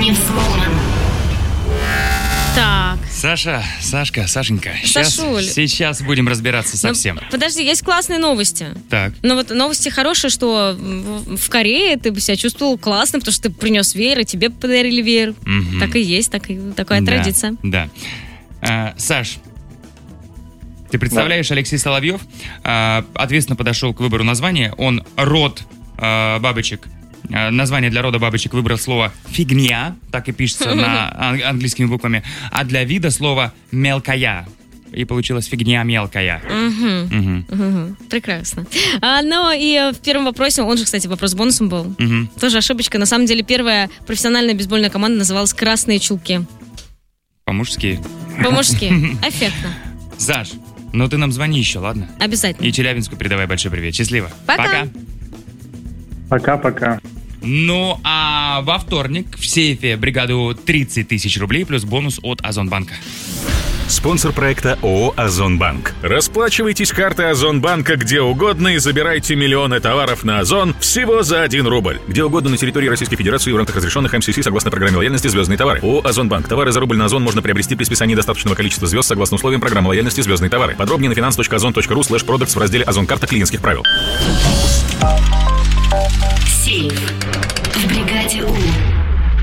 Ньюсморен. Так. Саша, Сашка, Сашенька, Сашуль. сейчас будем разбираться со всем. Подожди, есть классные новости. Так. Но вот новости хорошие, что в Корее ты бы себя чувствовал классно, потому что ты принес веер, и тебе подарили веер. Мгм. Так и есть, такая Да, традиция. Да. Саш, ты представляешь, Алексей Соловьев ответственно подошел к выбору названия. Он род бабочек. Название для рода бабочек выбрал слово «фигня», так и пишется английскими буквами, а для вида слово «мелкая». И получилось «фигня мелкая». Мгм. Прекрасно. Ну и в первом вопросе, он же, кстати, вопрос с бонусом был. Тоже ошибочка. На самом деле, первая профессиональная бейсбольная команда называлась «Красные чулки». По-мужски. По-мужски. Эффектно. Саш, ну ты нам звони еще, ладно? Обязательно. И Челябинску передавай большой привет. Счастливо. Пока. Пока-пока. Ну, а во вторник в сейфе бригаду 30 тысяч рублей плюс бонус от Озонбанка. Спонсор проекта ООО «Озонбанк». Расплачивайтесь картой Озонбанка где угодно и забирайте миллионы товаров на Озон всего за 1 рубль. Где угодно на территории Российской Федерации в рамках разрешенных МСС согласно программе лояльности «Звездные товары». ООО «Озонбанк». Товары за рубль на Озон можно приобрести при списании достаточного количества звезд согласно условиям программы лояльности «Звездные товары». Подробнее на finance.ozon.ru/products в разделе «Озон-карта клиентских правил». Сейф в бригаде У.